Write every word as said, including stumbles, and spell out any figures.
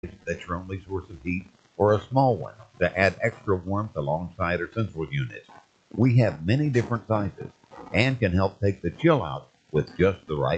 That's your only source of heat, or a small one to add extra warmth alongside our central unit. We have many different sizes and can help take the chill out with just the right